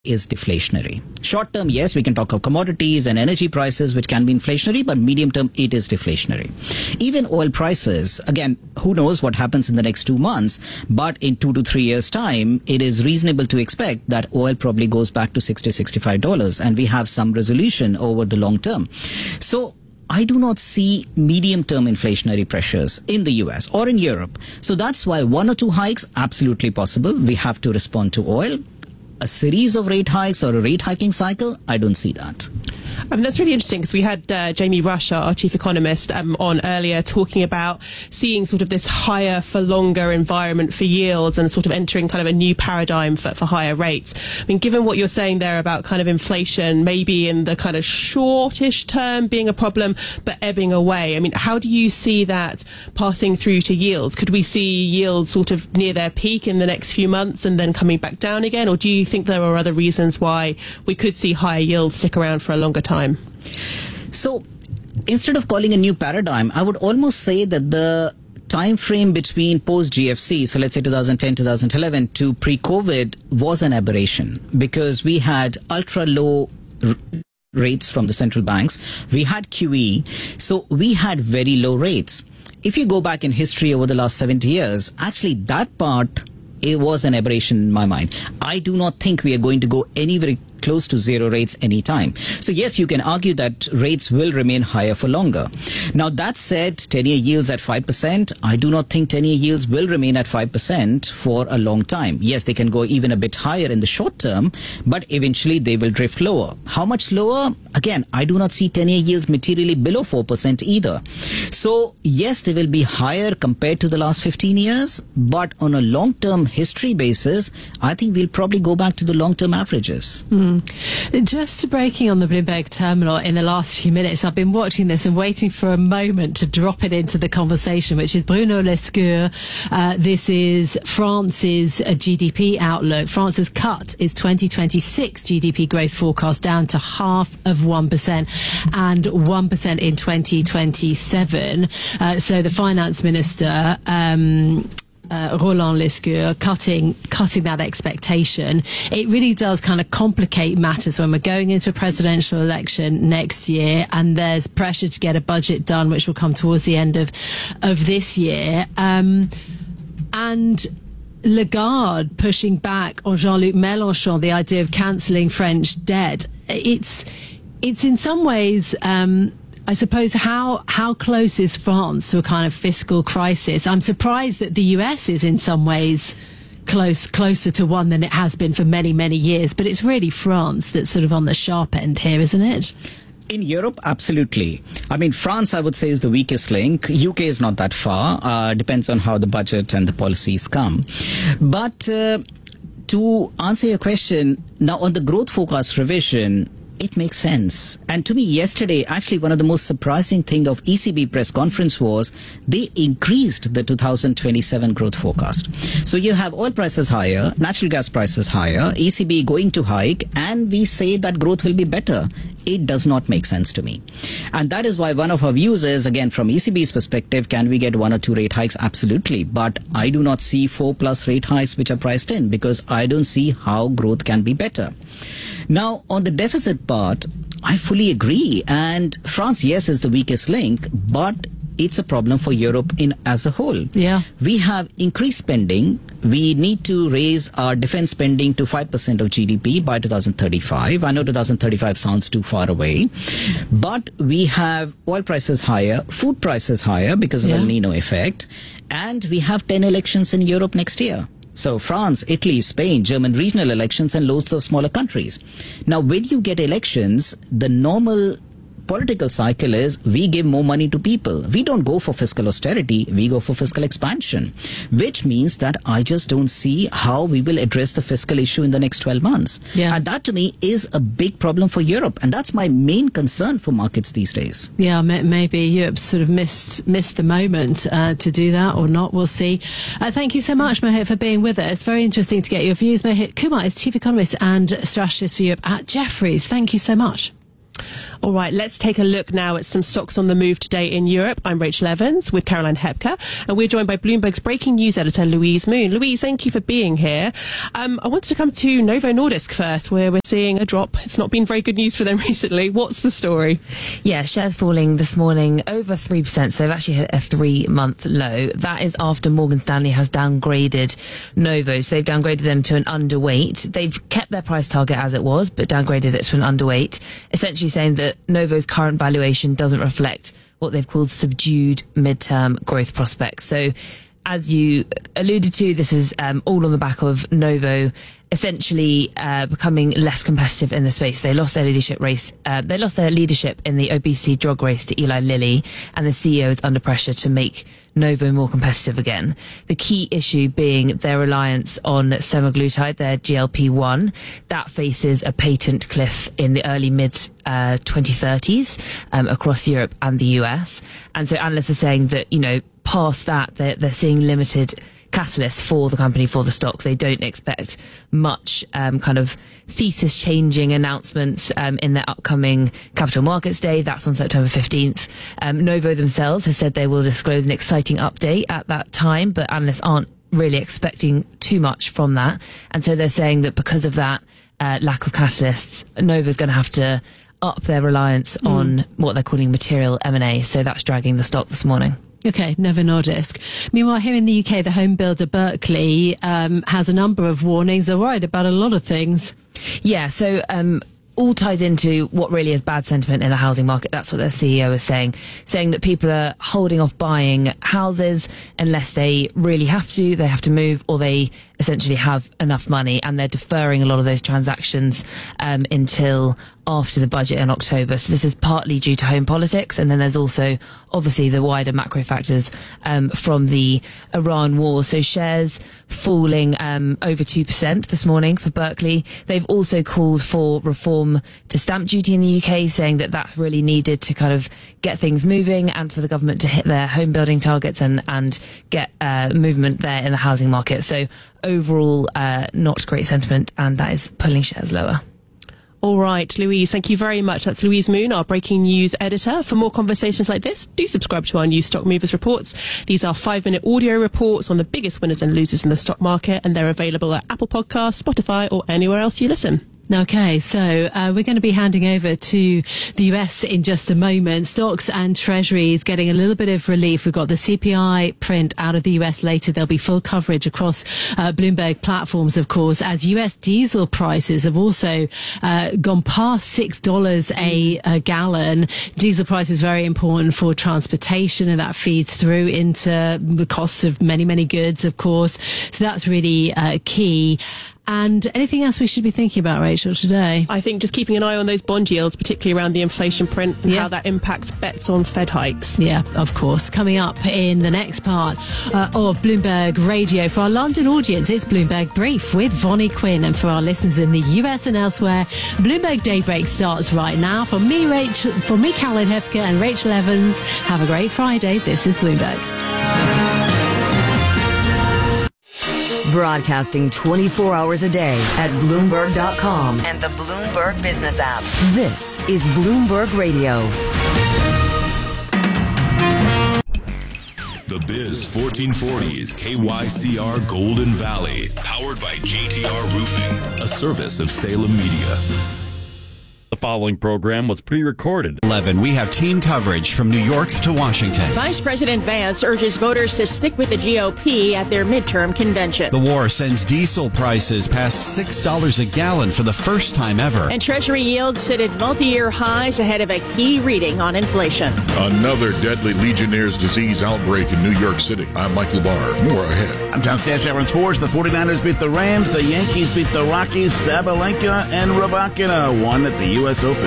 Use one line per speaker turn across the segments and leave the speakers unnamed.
is deflationary. Short term, yes, we can talk of commodities and energy prices, which can be inflationary, but medium term, it is deflationary. Even oil prices, again, who knows what happens in the next 2 months, but in 2 to 3 years' time, it is reasonable to expect that oil probably goes back to $60, $65, and we have some resolution over the long term. So I do not see medium-term inflationary pressures in the US or in Europe. So that's why 1 or 2 hikes, absolutely possible. We have to respond to oil. A series of rate hikes or a rate hiking cycle, I don't see that.
I mean, that's really interesting because we had Jamie Rush, our chief economist, on earlier talking about seeing sort of this higher for longer environment for yields and sort of entering kind of a new paradigm for higher rates. I mean, given what you're saying there about kind of inflation, maybe in the kind of shortish term being a problem, but ebbing away, I mean, how do you see that passing through to yields? Could we see yields sort of near their peak in the next few months and then coming back down again? Or do you think there are other reasons why we could see higher yields stick around for a longer time?
So instead of calling a new paradigm, I would almost say that the time frame between post GFC, so let's say 2010, 2011 to pre-COVID, was an aberration because we had ultra low rates from the central banks. We had QE, so we had very low rates. If you go back in history over the last 70 years, actually that part, it was an aberration in my mind. I do not think we are going to go anywhere close to zero rates anytime. So yes, you can argue that rates will remain higher for longer. Now that said, 10-year yields at 5%, I do not think 10-year yields will remain at 5% for a long time. Yes, they can go even a bit higher in the short term, but eventually they will drift lower. How much lower? Again, I do not see 10-year yields materially below 4% either. So yes, they will be higher compared to the last 15 years, but on a long-term history basis, I think we'll probably go back to the long-term averages.
Just breaking on the Bloomberg terminal in the last few minutes, I've been watching this and waiting for a moment to drop it into the conversation, which is Bruno Lescure. This is France's GDP outlook. France has cut its 2026 GDP growth forecast down to 0.5% and 1% in 2027. So the finance minister, Roland Lescure, cutting that expectation. It really does kind of complicate matters when we're going into a presidential election next year and there's pressure to get a budget done, which will come towards the end of this year. And Lagarde pushing back on Jean-Luc Mélenchon, the idea of cancelling French debt. It's in some ways, I suppose, how close is France to a kind of fiscal crisis? I'm surprised that the US is in some ways closer to one than it has been for many, many years. But it's really France that's sort of on the sharp end here, isn't it?
In Europe, absolutely. I mean, France, I would say, is the weakest link. UK is not that far. Depends on how the budget and the policies come. But to answer your question, now on the growth forecast revision, it makes sense. And to me, yesterday, actually, one of the most surprising thing of ECB press conference was they increased the 2027 growth forecast. So you have oil prices higher, natural gas prices higher, ECB going to hike, and we say that growth will be better. It does not make sense to me. And that is why one of our views is, again, from ECB's perspective, can we get 1 or 2 rate hikes? Absolutely. But I do not see 4+ rate hikes which are priced in because I don't see how growth can be better. Now, on the deficit part, I fully agree. And France, yes, is the weakest link, but it's a problem for Europe as a whole.
Yeah.
We have increased spending. We need to raise our defense spending to 5% of GDP by 2035. I know 2035 sounds too far away, but we have oil prices higher, food prices higher because of El Nino effect, and we have 10 elections in Europe next year. So France, Italy, Spain, German regional elections and loads of smaller countries. Now, when you get elections, the normal political cycle is we give more money to people. We don't go for fiscal austerity, we go for fiscal expansion, which means that I just don't see how we will address the fiscal issue in the next 12 months.
Yeah.
And that to me is a big problem for Europe. And that's my main concern for markets these days.
Yeah, maybe Europe sort of missed the moment to do that or not. We'll see. Thank you so much, Mohit, for being with us. Very interesting to get your views. Mohit Kumar is Chief Economist and Strategist for Europe at Jefferies. Thank you so much.
All right, let's take a look now at some stocks on the move today in Europe. I'm Rachel Evans with Caroline Hepker, and we're joined by Bloomberg's breaking news editor, Louise Moon. Louise, thank you for being here. I wanted to come to Novo Nordisk first, where we're seeing a drop. It's not been very good news for them recently. What's the story?
Yeah, shares falling this morning over 3%, so they've actually hit a 3-month low. That is after Morgan Stanley has downgraded Novo, so they've downgraded them to an underweight. They've kept their price target as it was, but downgraded it to an underweight, essentially saying that Novo's current valuation doesn't reflect what they've called subdued midterm growth prospects. So, as you alluded to, this is all on the back of Novo essentially becoming less competitive in the space. They lost their leadership race. They lost their leadership in the obesity drug race to Eli Lilly, and the CEO is under pressure to make Novo more competitive again. The key issue being their reliance on semaglutide, their GLP-1. That faces a patent cliff in the early mid 2030s across Europe and the US. And so analysts are saying that, past that, they're seeing limited catalyst for the company, for the stock. They don't expect much kind of thesis changing announcements in their upcoming Capital Markets Day. That's on September 15th. Novo themselves has said they will disclose an exciting update at that time, but analysts aren't really expecting too much from that. And so they're saying that because of that lack of catalysts, Novo's going to have to up their reliance on what they're calling material M&A. So that's dragging the stock this morning.
Okay, Novo Nordisk. Meanwhile, here in the UK, the home builder Berkeley has a number of warnings. They're worried about a lot of things.
Yeah, so all ties into what really is bad sentiment in the housing market. That's what their CEO is saying that people are holding off buying houses unless they really have to. They have to move, or they essentially have enough money, and they're deferring a lot of those transactions until after the budget in October. So this is partly due to home politics, and then there's also obviously the wider macro factors from the Iran war. So shares falling over 2% this morning for Berkeley. They've also called for reform to stamp duty in the UK, saying that that's really needed to kind of get things moving and for the government to hit their home building targets and get movement there in the housing market. So overall, not great sentiment, and that is pulling shares lower.
All right, Louise, thank you very much. That's Louise Moon, our breaking news editor. For more conversations like this, do subscribe to our new Stock Movers reports. These are 5-minute audio reports on the biggest winners and losers in the stock market, and they're available at Apple Podcasts, Spotify, or anywhere else you listen.
Okay, so we're going to be handing over to the US in just a moment. Stocks and treasuries getting a little bit of relief. We've got the CPI print out of the US later. There'll be full coverage across Bloomberg platforms, of course, as US diesel prices have also gone past $6 a gallon. Diesel price is very important for transportation, and that feeds through into the costs of many, many goods, of course. So that's really key. And anything else we should be thinking about, Rachel, today?
I think just keeping an eye on those bond yields, particularly around the inflation print and how that impacts bets on Fed hikes.
Yeah, of course. Coming up in the next part of Bloomberg Radio. For our London audience, it's Bloomberg Brief with Vonnie Quinn. And for our listeners in the US and elsewhere, Bloomberg Daybreak starts right now. For me, Caroline Hepker, and Rachel Evans, have a great Friday. This is Bloomberg.
Broadcasting 24 hours a day at Bloomberg.com and the Bloomberg Business app. This is Bloomberg Radio.
The Biz 1440 is KYCR Golden Valley, powered by JTR Roofing, a service of Salem Media.
The following program was pre-recorded.
11. We have team coverage from New York to Washington.
Vice President Vance urges voters to stick with the GOP at their midterm convention.
The war sends diesel prices past $6 a gallon for the first time ever.
And Treasury yields sit at multi-year highs ahead of a key reading on inflation.
Another deadly Legionnaire's disease outbreak in New York City. I'm Michael Barr. More ahead.
I'm John Stash in sports. The 49ers beat the Rams. The Yankees beat the Rockies. Sabalenka and Rybakina won at the U.S. Open.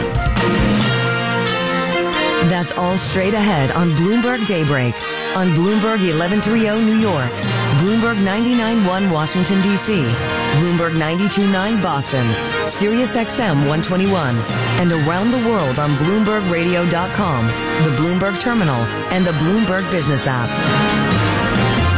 That's all straight ahead on Bloomberg Daybreak. On Bloomberg 1130 New York, Bloomberg 99.1 Washington, D.C., Bloomberg 92.9 Boston, Sirius XM 121, and around the world on BloombergRadio.com, the Bloomberg Terminal, and the Bloomberg Business app.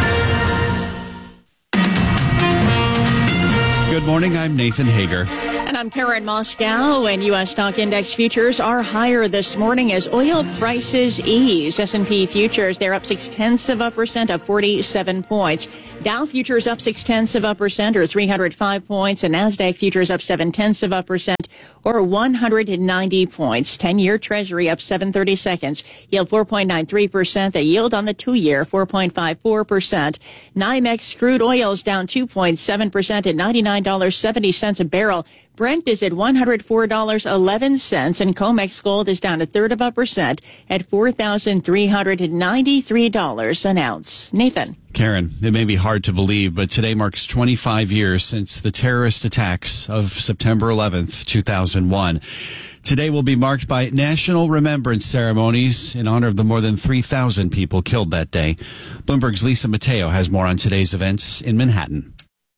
Good morning, I'm Nathan Hager.
And
And I'm Karen Moscow, and U.S. stock index futures are higher this morning as oil prices ease. S&P futures, they're up 0.6%, up 47 points. Dow futures up 0.6%, or 305 points, and NASDAQ futures up 0.7%, or 190 points. 10-year Treasury up 7/32, yield 4.93%. The yield on the 2-year 4.54%. NYMEX crude oil's down 2.7% at $99.70 a barrel. Brent is at $104.11, and COMEX gold is down 0.33% at $4,393 an ounce. Nathan.
Karen, it may be hard to believe, but today marks 25 years since the terrorist attacks of September 11th, 2001. Today will be marked by national remembrance ceremonies in honor of the more than 3,000 people killed that day. Bloomberg's Lisa Mateo has more on today's events in Manhattan.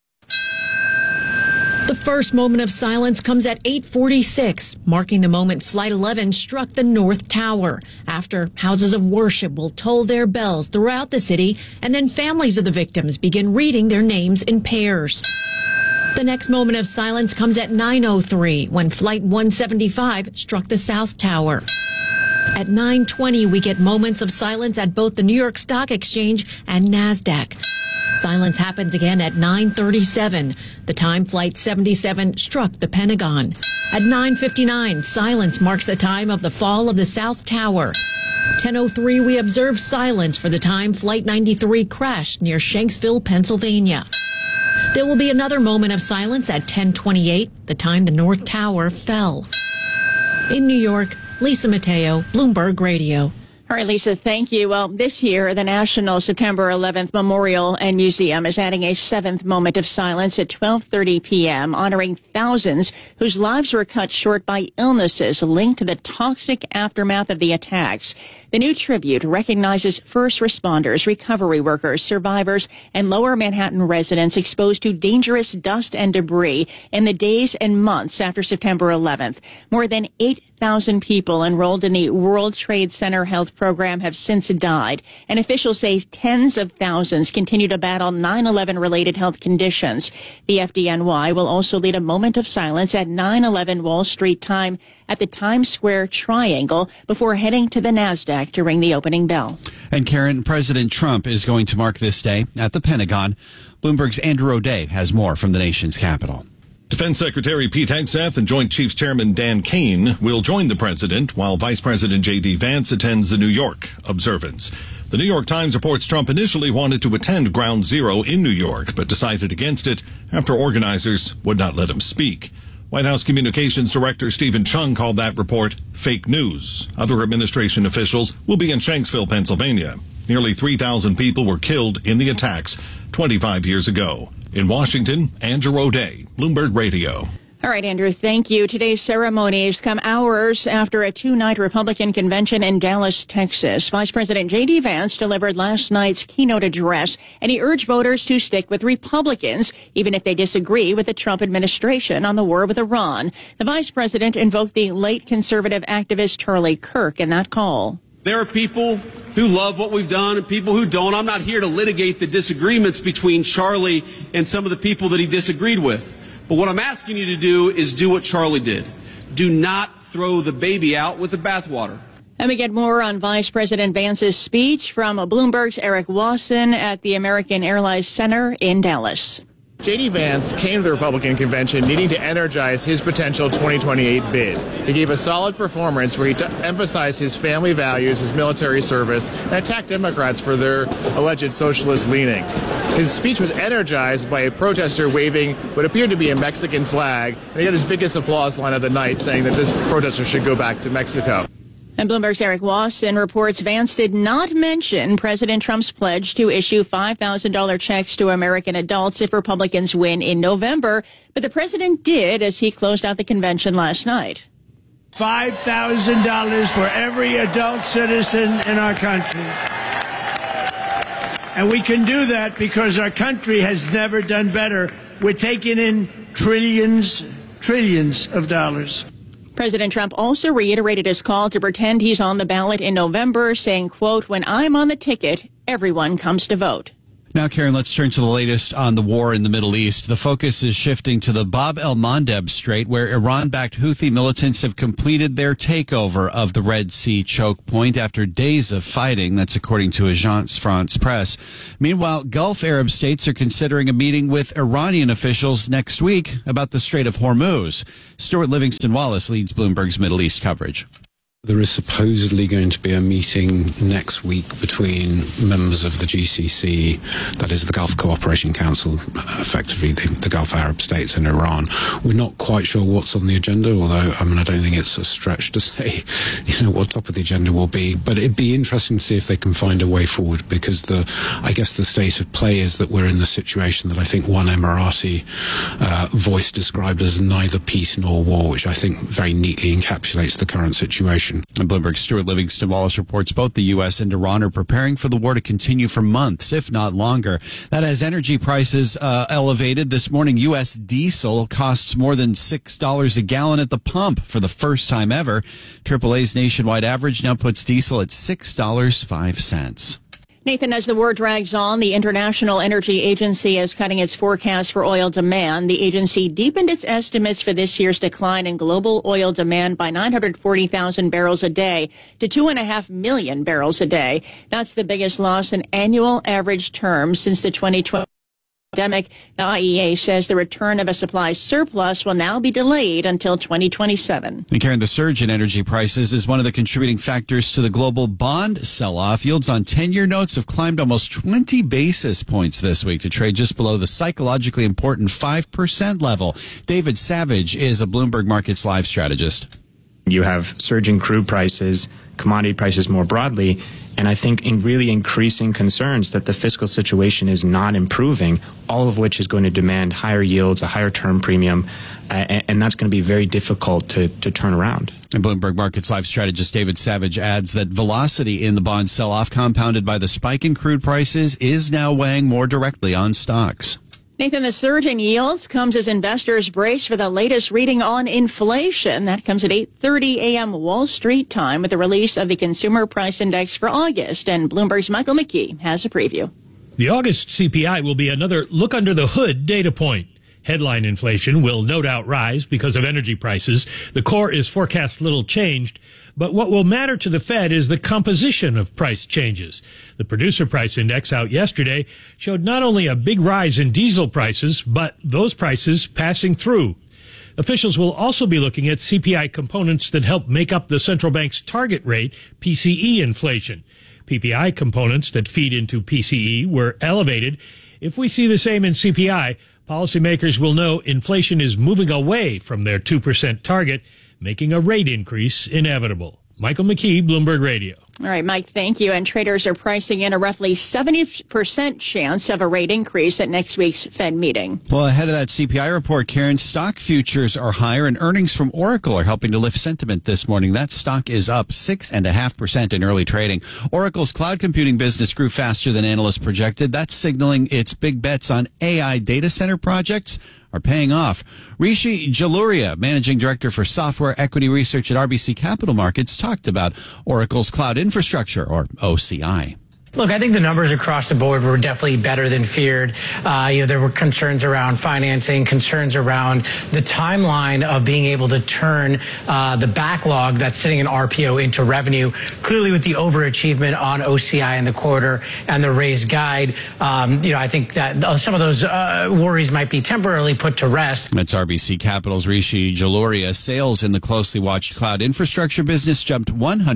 The first moment of silence comes at 8:46, marking the moment Flight 11 struck the North Tower. After houses of worship will toll their bells throughout the city, and then families of the victims begin reading their names in pairs. The next moment of silence comes at 9:03, when Flight 175 struck the South Tower. At 9:20, we get moments of silence at both the New York Stock Exchange and NASDAQ. Silence happens again at 9:37, the time Flight 77 struck the Pentagon. At 9:59, silence marks the time of the fall of the South Tower. 10:03, we observe silence for the time Flight 93 crashed near Shanksville, Pennsylvania. There will be another moment of silence at 10:28, the time the North Tower fell. In New York, Lisa Mateo, Bloomberg Radio.
All right, Lisa, thank you. Well, this year, the National September 11th Memorial and Museum is adding a 7th moment of silence at 12:30 p.m., honoring thousands whose lives were cut short by illnesses linked to the toxic aftermath of the attacks. The new tribute recognizes first responders, recovery workers, survivors, and lower Manhattan residents exposed to dangerous dust and debris in the days and months after September 11th. More than 8,000 people enrolled in the World Trade Center Health Program have since died, and officials say tens of thousands continue to battle 9/11 related health conditions. The FDNY will also lead a moment of silence at 9/11 Wall Street time at the Times Square Triangle before heading to the NASDAQ to ring the opening bell.
And Karen, President Trump is going to mark this day at the Pentagon. Bloomberg's Andrew O'Day has more from the nation's capital.
Defense Secretary Pete Hegseth and Joint Chiefs Chairman Dan Kane will join the president while Vice President J.D. Vance attends the New York observance. The New York Times reports Trump initially wanted to attend Ground Zero in New York, but decided against it after organizers would not let him speak. White House Communications Director Stephen Chung called that report fake news. Other administration officials will be in Shanksville, Pennsylvania. Nearly 3,000 people were killed in the attacks 25 years ago. In Washington, Andrew O'Day, Bloomberg Radio.
All right, Andrew, thank you. Today's ceremonies come hours after a 2-night Republican convention in Dallas, Texas. Vice President J.D. Vance delivered last night's keynote address, and he urged voters to stick with Republicans, even if they disagree with the Trump administration on the war with Iran. The vice president invoked the late conservative activist Charlie Kirk in that call.
There are people who love what we've done and people who don't. I'm not here to litigate the disagreements between Charlie and some of the people that he disagreed with. But what I'm asking you to do is do what Charlie did. Do not throw the baby out with the bathwater.
And we get more on Vice President Vance's speech from Bloomberg's Eric Wasson at the American Airlines Center in Dallas.
J.D. Vance came to the Republican convention needing to energize his potential 2028 bid. He gave a solid performance where he emphasized his family values, his military service, and attacked Democrats for their alleged socialist leanings. His speech was energized by a protester waving what appeared to be a Mexican flag, and he got his biggest applause line of the night, saying that this protester should go back to Mexico.
And Bloomberg's Eric Wasson reports Vance did not mention President Trump's pledge to issue $5,000 checks to American adults if Republicans win in November, but the president did as he closed out the convention last night.
$5,000 for every adult citizen in our country. And we can do that because our country has never done better. We're taking in trillions of dollars.
President Trump also reiterated his call to pretend he's on the ballot in November, saying, quote, "When I'm on the ticket, everyone comes to vote."
Now, Karen, let's turn to the latest on the war in the Middle East. The focus is shifting to the Bab el-Mandeb Strait, where Iran-backed Houthi militants have completed their takeover of the Red Sea choke point after days of fighting. That's according to Agence France Presse. Meanwhile, Gulf Arab states are considering a meeting with Iranian officials next week about the Strait of Hormuz. Stuart Livingston-Wallace leads Bloomberg's Middle East coverage.
There is supposedly going to be a meeting next week between members of the GCC, that is the Gulf Cooperation Council, effectively the Gulf Arab states and Iran. We're not quite sure what's on the agenda, although, I don't think it's a stretch to say, what top of the agenda will be. But it'd be interesting to see if they can find a way forward, because I guess the state of play is that we're in the situation that I think one Emirati voice described as neither peace nor war, which I think very neatly encapsulates the current situation.
And Bloomberg's Stuart Livingston-Wallace reports both the U.S. and Iran are preparing for the war to continue for months, if not longer. That has energy prices elevated. This morning, U.S. diesel costs more than $6 a gallon at the pump for the first time ever. AAA's nationwide average now puts diesel at $6.05.
Nathan, as the war drags on, the International Energy Agency is cutting its forecast for oil demand. The agency deepened its estimates for this year's decline in global oil demand by 940,000 barrels a day to 2.5 million barrels a day. That's the biggest loss in annual average terms since the 2012 pandemic. The IEA says the return of a supply surplus will now be delayed until 2027.
And Karen, the surge in energy prices is one of the contributing factors to the global bond sell-off. Yields on 10-year notes have climbed almost 20 basis points this week to trade just below the psychologically important 5% level. David Savage is a Bloomberg Markets Live strategist.
You have surging crude prices, commodity prices more broadly, and I think in really increasing concerns that the fiscal situation is not improving, all of which is going to demand higher yields, a higher term premium, and that's going to be very difficult to turn around.
And Bloomberg Markets Live strategist David Savage adds that velocity in the bond sell-off, compounded by the spike in crude prices, is now weighing more directly on stocks.
Nathan, the surge in yields comes as investors brace for the latest reading on inflation. That comes at 8:30 a.m. Wall Street time with the release of the Consumer Price Index for August. And Bloomberg's Michael McKee has a preview.
The August CPI will be another look under the hood data point. Headline inflation will no doubt rise because of energy prices. The core is forecast little changed, but what will matter to the Fed is the composition of price changes. The Producer Price Index out yesterday showed not only a big rise in diesel prices, but those prices passing through. Officials will also be looking at CPI components that help make up the central bank's target rate, PCE inflation. PPI components that feed into PCE were elevated. If we see the same in CPI, policymakers will know inflation is moving away from their 2% target, making a rate increase inevitable. Michael McKee, Bloomberg Radio.
All right, Mike, thank you. And traders are pricing in a roughly 70% chance of a rate increase at next week's Fed meeting.
Well, ahead of that CPI report, Karen, stock futures are higher, and earnings from Oracle are helping to lift sentiment this morning. That stock is up 6.5% in early trading. Oracle's cloud computing business grew faster than analysts projected. That's signaling its big bets on AI data center projects are paying off. Rishi Jaluria, managing director for software equity research at RBC Capital Markets, talked about Oracle's cloud infrastructure, or OCI.
Look, I think the numbers across the board were definitely better than feared. There were concerns around financing, concerns around the timeline of being able to turn the backlog that's sitting in RPO into revenue. Clearly, with the overachievement on OCI in the quarter and the raised guide, I think that some of those worries might be temporarily put to rest.
That's RBC Capital's Rishi Jaluria. Sales in the closely watched cloud infrastructure business jumped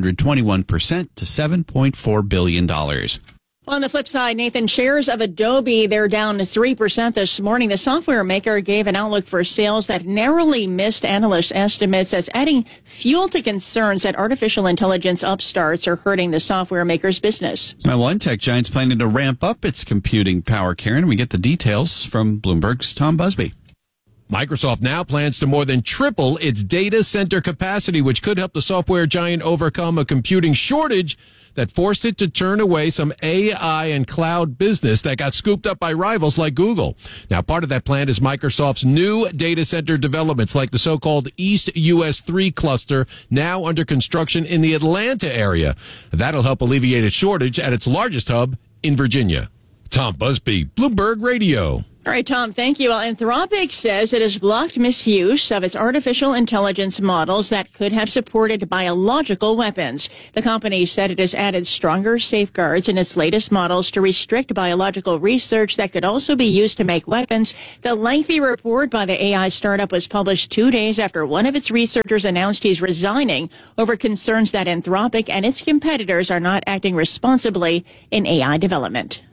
121% to $7.4 billion.
On the flip side, Nathan, shares of Adobe, they're down 3% this morning. The software maker gave an outlook for sales that narrowly missed analyst estimates as adding fuel to concerns that artificial intelligence upstarts are hurting the software maker's business.
Now, one tech giant's planning to ramp up its computing power, Karen. We get the details from Bloomberg's Tom Busby.
Microsoft now plans to more than triple its data center capacity, which could help the software giant overcome a computing shortage that forced it to turn away some AI and cloud business that got scooped up by rivals like Google. Now, part of that plan is Microsoft's new data center developments, like the so-called East US 3 cluster, now under construction in the Atlanta area. That'll help alleviate its shortage at its largest hub in Virginia. Tom Busby, Bloomberg Radio.
All right, Tom, thank you. Well, Anthropic says it has blocked misuse of its artificial intelligence models that could have supported biological weapons. The company said it has added stronger safeguards in its latest models to restrict biological research that could also be used to make weapons. The lengthy report by the AI startup was published 2 days after one of its researchers announced he's resigning over concerns that Anthropic and its competitors are not acting responsibly in AI development.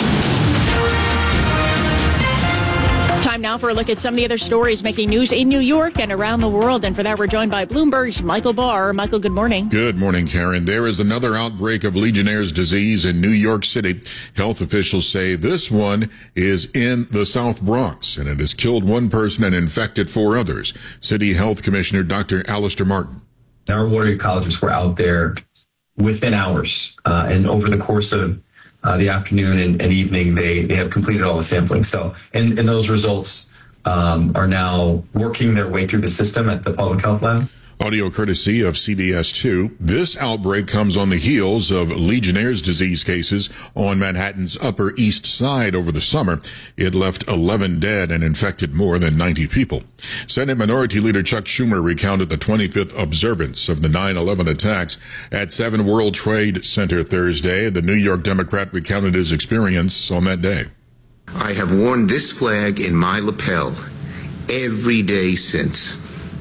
Time now for a look at some of the other stories making news in New York and around the world. And for that, we're joined by Bloomberg's Michael Barr. Michael, good morning.
Good morning, Karen. There is another outbreak of Legionnaire's disease in New York City. Health officials say this one is in the South Bronx, and it has killed one person and infected 4 others. City Health Commissioner Dr. Alistair Martin.
Our water ecologists were out there within hours, and over the course of the afternoon and evening, they have completed all the sampling. So, and those results are now working their way through the system at the Public Health Lab.
Audio courtesy of CBS2. This outbreak comes on the heels of Legionnaire's disease cases on Manhattan's Upper East Side over the summer. It left 11 dead and infected more than 90 people. Senate Minority Leader Chuck Schumer recounted the 25th observance of the 9/11 attacks at 7 World Trade Center Thursday. The New York Democrat recounted his experience on that day.
I have worn this flag in my lapel every day since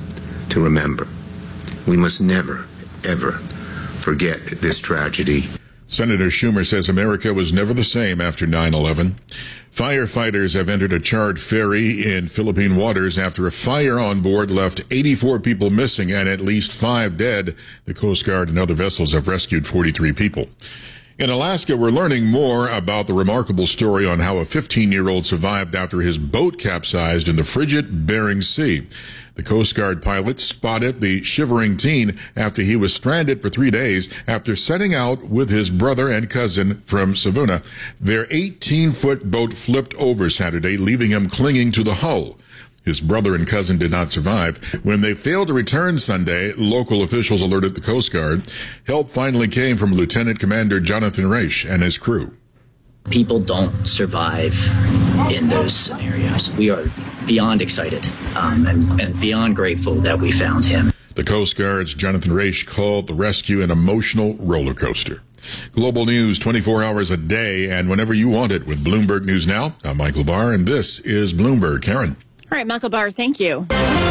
to remember. We must never, ever forget this tragedy.
Senator Schumer says America was never the same after 9/11. Firefighters have entered a charred ferry in Philippine waters after a fire on board left 84 people missing and at least 5 dead. The Coast Guard and other vessels have rescued 43 people. In Alaska, we're learning more about the remarkable story on how a 15-year-old survived after his boat capsized in the frigid Bering Sea. The Coast Guard pilot spotted the shivering teen after he was stranded for 3 days after setting out with his brother and cousin from Savuna. Their 18-foot boat flipped over Saturday, leaving him clinging to the hull. His brother and cousin did not survive. When they failed to return Sunday, local officials alerted the Coast Guard. Help finally came from Lieutenant Commander Jonathan Raish and his crew.
People don't survive in those scenarios. We are beyond excited and beyond grateful that we found him.
The Coast Guard's Jonathan Raish called the rescue an emotional roller coaster. Global news 24 hours a day and whenever you want it with Bloomberg News Now. I'm Michael Barr, and this is Bloomberg. Karen.
All right, Michael Barr, thank you.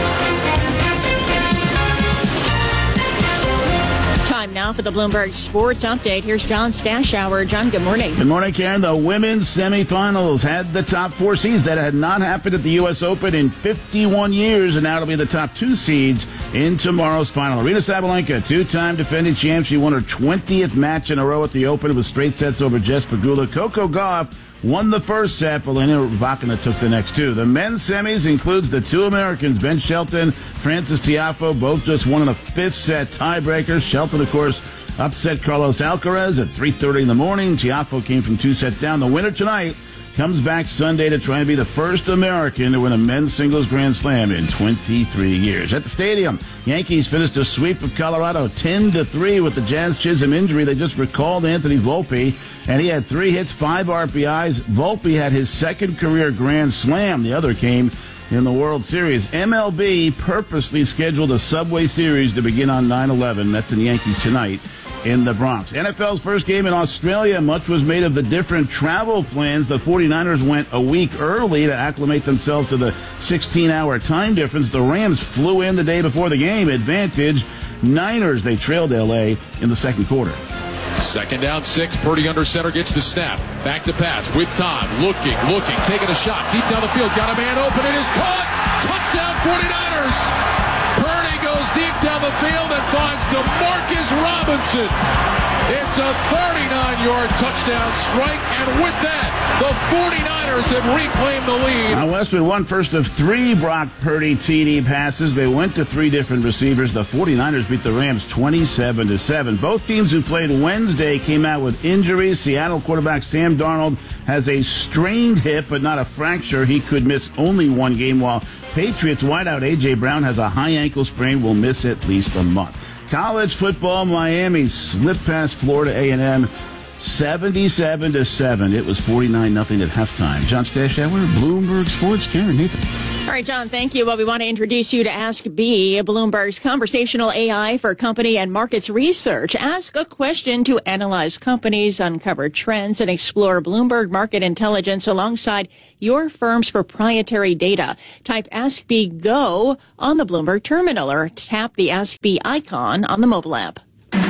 Time now for the Bloomberg Sports Update. Here's John Stashower. John, good morning.
Good morning, Karen. The women's semifinals had the top 4 seeds. That had not happened at the U.S. Open in 51 years, and now it'll be the top 2 seeds in tomorrow's final. Aryna Sabalenka, 2-time defending champ. She won her 20th match in a row at the Open with straight sets over Jess Pegula. Coco Gauff won the first set, but Elena Rybakina took the next 2. The men's semis includes the 2 Americans, Ben Shelton, Francis Tiafoe, both just won in a 5th set tiebreaker. Shelton, of course, upset Carlos Alcaraz at 3:30 in the morning. Tiafoe came from 2 sets down. The winner tonight comes back Sunday to try and be the first American to win a men's singles Grand Slam in 23 years. At the stadium, Yankees finished a sweep of Colorado 10-3 with the Jazz Chisholm injury. They just recalled Anthony Volpe, and he had 3 hits, 5 RBIs. Volpe had his 2nd career Grand Slam. The other came in the World Series. MLB purposely scheduled a Subway Series to begin on 9/11. That's in the Yankees tonight in the Bronx. NFL's first game in Australia. Much was made of the different travel plans. The 49ers went a week early to acclimate themselves to the 16-hour time difference. The Rams flew in the day before the game. Advantage Niners. They trailed L.A. in the second quarter.
2nd down, 6. Purdy under center, gets the snap. Back to pass with Tom. Looking, taking a shot. Deep down the field. Got a man open. It is caught. Touchdown 49ers. Purdy goes deep down the field and finds DeMarcus Robinson. It's a 39-yard touchdown strike, and with that, the 49ers have reclaimed the lead.
Now Westwood won first of 3 Brock Purdy TD passes. They went to 3 different receivers. The 49ers beat the Rams 27-7. Both teams who played Wednesday came out with injuries. Seattle quarterback Sam Darnold has a strained hip, but not a fracture. He could miss only 1 game, while Patriots wideout A.J. Brown has a high ankle sprain, will miss at least a month. College football, Miami slipped past Florida A&M 77-7. It was 49-0 at halftime. John Stashauer, Bloomberg Sports. Karen, Nathan.
All right, John, thank you. Well, we want to introduce you to Ask B, Bloomberg's conversational AI for company and markets research. Ask a question to analyze companies, uncover trends, and explore Bloomberg market intelligence alongside your firm's proprietary data. Type Ask B Go on the Bloomberg terminal or tap the Ask B icon on the mobile app.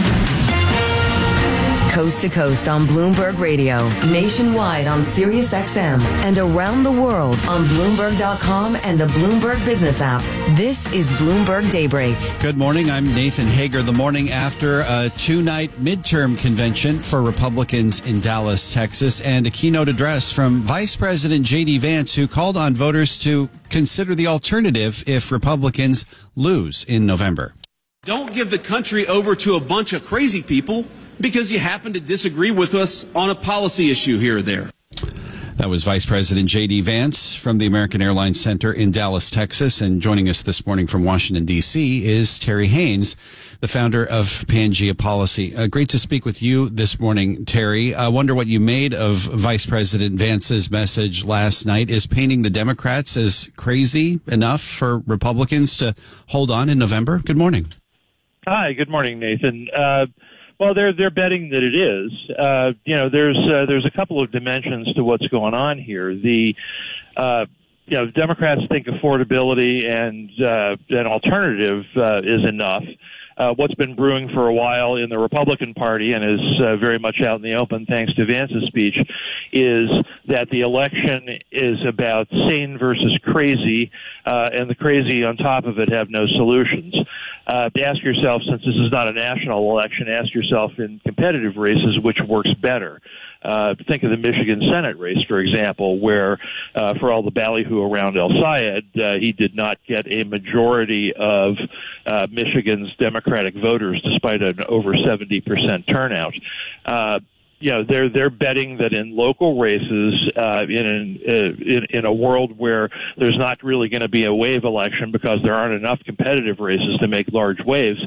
Coast to coast on Bloomberg Radio, nationwide on Sirius XM, and around the world on Bloomberg.com and the Bloomberg Business app. This is Bloomberg Daybreak.
Good morning. I'm Nathan Hager. The morning after a two-night midterm convention for Republicans in Dallas, Texas, and a keynote address from Vice President J.D. Vance, who called on voters to consider the alternative if Republicans lose in November.
Don't give the country over to a bunch of crazy people because you happen to disagree with us on a policy issue here or there.
That was Vice President J.D. Vance from the American Airlines Center in Dallas, Texas. And joining us this morning from Washington, D.C. is Terry Haynes, the founder of Pangea Policy. Great to speak with you this morning, Terry. I wonder what you made of Vice President Vance's message last night. Is painting the Democrats as crazy enough for Republicans to hold on in November? Good morning.
Hi, good morning, Nathan. Well, they're betting that it is. There's a couple of dimensions to what's going on here. The Democrats think affordability and an alternative is enough. What's been brewing for a while in the Republican Party and is very much out in the open thanks to Vance's speech is that the election is about sane versus crazy, and the crazy on top of it have no solutions. Ask yourself, since this is not a national election, ask yourself in competitive races which works better. Think of the Michigan Senate race, for example, where for all the ballyhoo around El Sayed, he did not get a majority of Michigan's Democratic voters, despite an over 70% turnout. They're betting that in local races, in a world where there's not really going to be a wave election because there aren't enough competitive races to make large waves,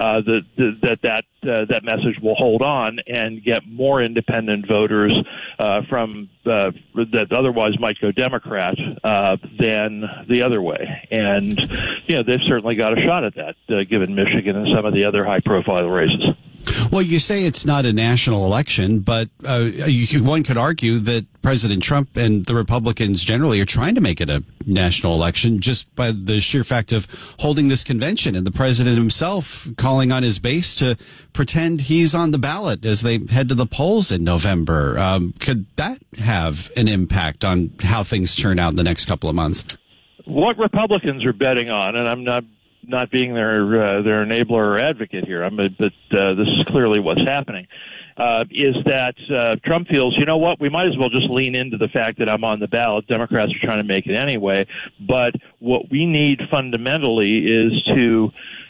that message will hold on and get more independent voters from that otherwise might go Democrat than the other way. And they've certainly got a shot at that, given Michigan and some of the other high-profile races.
Well, you say it's not a national election, but one could argue that President Trump and the Republicans generally are trying to make it a national election just by the sheer fact of holding this convention and the president himself calling on his base to pretend he's on the ballot as they head to the polls in November. Could that have an impact on how things turn out in the next couple of months?
What Republicans are betting on, and I'm not being their enabler or advocate here, but this is clearly what's happening, is that Trump feels, you know what, we might as well just lean into the fact that I'm on the ballot. Democrats are trying to make it anyway. But what we need fundamentally is to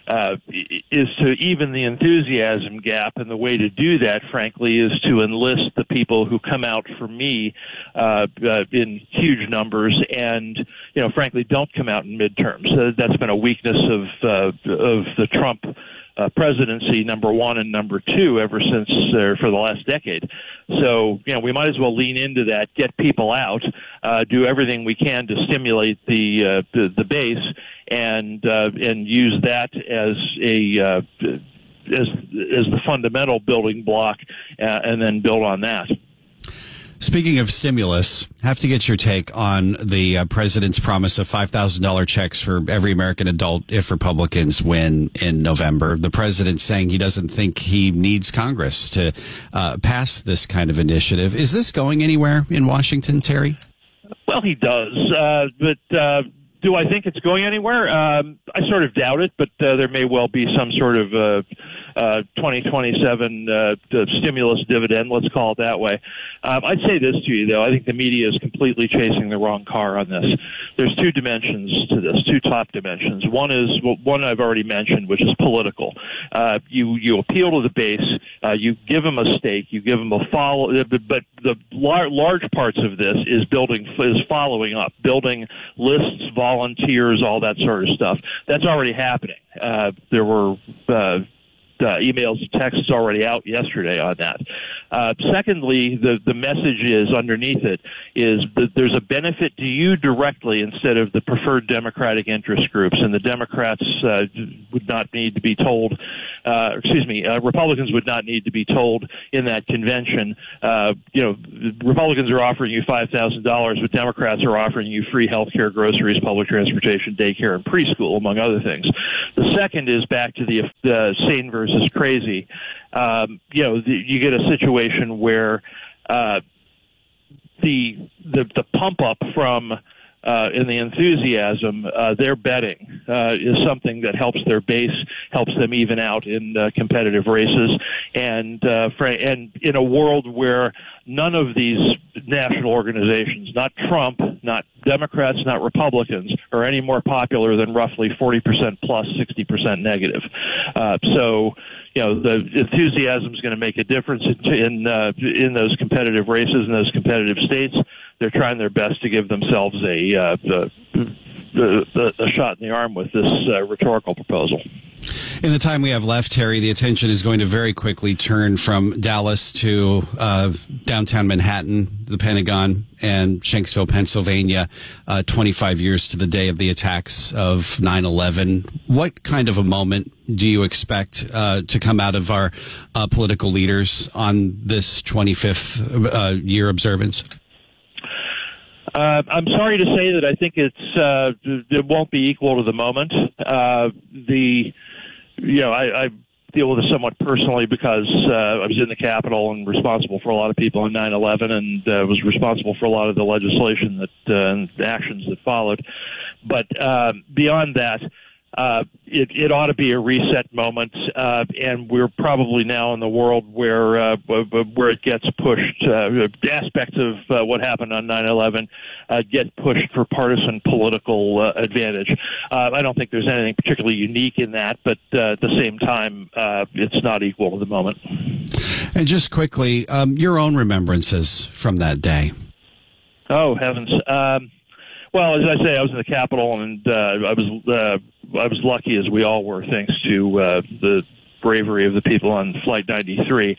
even the enthusiasm gap, and the way to do that, frankly, is to enlist the people who come out for me in huge numbers, and frankly, don't come out in midterms. That's been a weakness of the Trump presidency, number one, and number two, ever since for the last decade. So we might as well lean into that, get people out, do everything we can to stimulate the base, and use that as the fundamental building block, and then build on that.
Speaking of stimulus, have to get your take on the president's promise of $5,000 checks for every American adult if Republicans win in November. The president saying he doesn't think he needs Congress to pass this kind of initiative. Is this going anywhere in Washington, Terry?
Well, he does, but do I think it's going anywhere? I sort of doubt it, but there may well be some sort of 2027 stimulus dividend, let's call it that way. I'd say this to you, though. I think the media is completely chasing the wrong car on this. There's two dimensions to this, two top dimensions. One is one I've already mentioned, which is political. You appeal to the base, you give them a stake, you give them a follow, but the large parts of this is following up, building lists, volunteers, all that sort of stuff. That's already happening. There were emails and texts already out yesterday on that. Secondly, the message is underneath it is that there's a benefit to you directly instead of the preferred Democratic interest groups, and the Democrats would not need to be told. Republicans would not need to be told in that convention. Republicans are offering you $5,000, but Democrats are offering you free health care, groceries, public transportation, daycare, and preschool, among other things. The second is back to the sane versus crazy. You get a situation where the pump up from and the enthusiasm they're betting is something that helps their base, helps them even out in competitive races, and in a world where none of these national organizations, not Trump, not Democrats, not Republicans, are any more popular than roughly 40% plus, 60% negative. The enthusiasm is going to make a difference in those competitive races in those competitive states. They're trying their best to give themselves a shot in the arm with this rhetorical proposal.
In the time we have left, Terry, the attention is going to very quickly turn from Dallas to downtown Manhattan, the Pentagon, and Shanksville, Pennsylvania, 25 years to the day of the attacks of 9/11. What kind of a moment do you expect to come out of our political leaders on this 25th year observance?
I'm sorry to say that I think it won't be equal to the moment. I deal with it somewhat personally because I was in the Capitol and responsible for a lot of people on 9/11, and was responsible for a lot of the legislation and actions that followed. But beyond that, it ought to be a reset moment, and we're probably now in the world where it gets pushed. Aspects of what happened on 9/11 get pushed for partisan political advantage. I don't think there's anything particularly unique in that, but at the same time, it's not equal to the moment.
And just quickly, your own remembrances from that day.
Oh, heavens. Well, as I say, I was in the Capitol, and I was lucky, as we all were, thanks to the bravery of the people on Flight 93.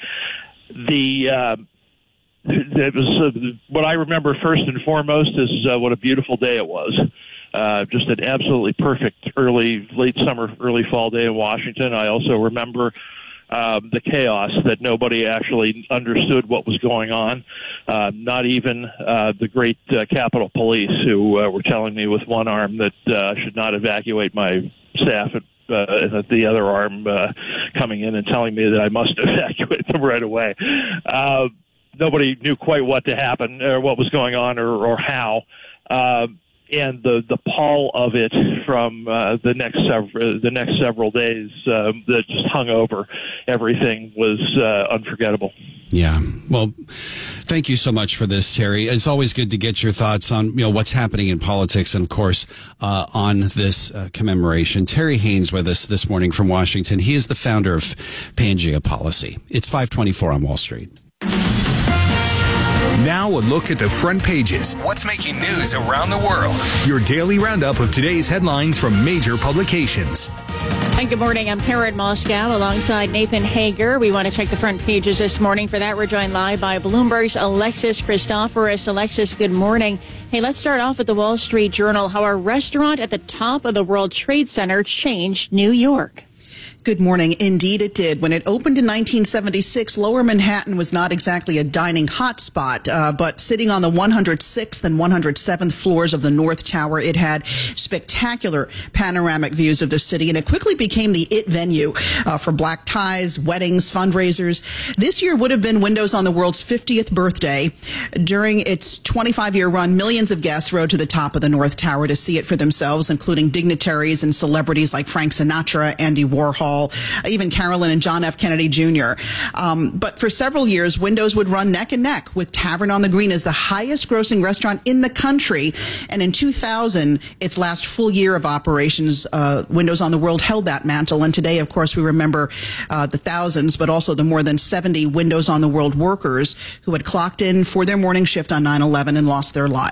It was what I remember first and foremost is what a beautiful day it was. Just an absolutely perfect late summer, early fall day in Washington. I also remember the chaos that nobody actually understood what was going on. Not even the great Capitol Police, who were telling me with one arm that I should not evacuate my staff, and the other arm coming in and telling me that I must evacuate them right away. Nobody knew quite what to happen or what was going on or how. And the pall of it from the next several days that just hung over everything was unforgettable.
Yeah. Well, thank you so much for this, Terry. It's always good to get your thoughts on what's happening in politics, and of course on this commemoration. Terry Haynes with us this morning from Washington. He is the founder of Pangea Policy. It's 5:24 on Wall Street.
Now a look at the front pages. What's making news around the world? Your daily roundup of today's headlines from major publications.
And good morning. I'm Karen Moscow alongside Nathan Hager. We want to check the front pages this morning. For that, we're joined live by Bloomberg's Alexis Christoforous. Alexis, good morning. Hey, let's start off with the Wall Street Journal. How a restaurant at the top of the World Trade Center changed New York.
Good morning. Indeed, it did. When it opened in 1976, Lower Manhattan was not exactly a dining hotspot, but sitting on the 106th and 107th floors of the North Tower, it had spectacular panoramic views of the city, and it quickly became the it venue for black ties, weddings, fundraisers. This year would have been Windows on the World's 50th birthday. During its 25-year run, millions of guests rode to the top of the North Tower to see it for themselves, including dignitaries and celebrities like Frank Sinatra, Andy Warhol, even Carolyn and John F. Kennedy Jr. But for several years, Windows would run neck and neck with Tavern on the Green as the highest grossing restaurant in the country. And in 2000, its last full year of operations, Windows on the World held that mantle. And today, of course, we remember the thousands, but also the more than 70 Windows on the World workers who had clocked in for their morning shift on 9/11 and lost their lives.